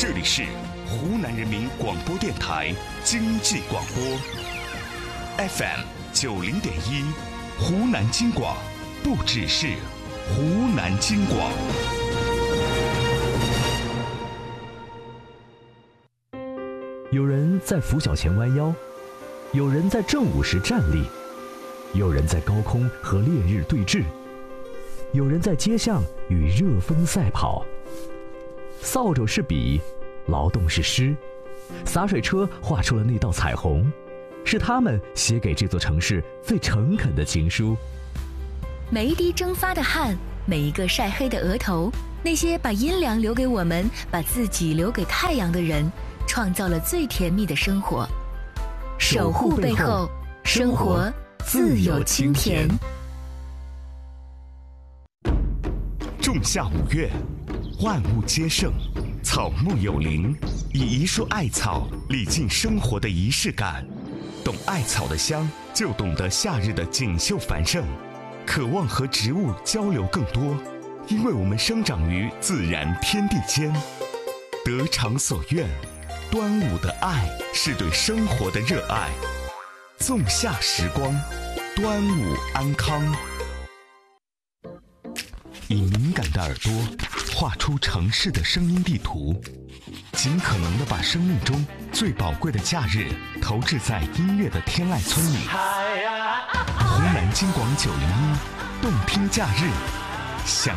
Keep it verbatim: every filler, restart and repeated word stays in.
这里是湖南人民广播电台经济广播 F M 九零点一，湖南经广，不只是湖南经广。 有人在拂晓前弯腰，有人在正午时站立，有人在高空和烈日对峙，有人在街巷与热风赛跑。扫帚是笔，劳动是诗，洒水车画出了那道彩虹，是他们写给这座城市最诚恳的情书。 每一滴蒸发的汗，每一个晒黑的额头，那些把阴凉留给我们，把自己留给太阳的人，创造了最甜蜜的生活。守护背后，生活自有清甜。 仲夏五月，万物皆盛，草木有灵，以一束艾草礼敬生活的仪式感。懂艾草的香，就懂得夏日的锦绣繁盛。渴望和植物交流更多，因为我们生长于自然天地间。得偿所愿，端午的爱是对生活的热爱。仲夏时光，端午安康。以敏感的耳朵画出城市的声音地图，尽可能地把生命中最宝贵的假日投掷在音乐的天籁村里。湖南经广九零一，动听假日，想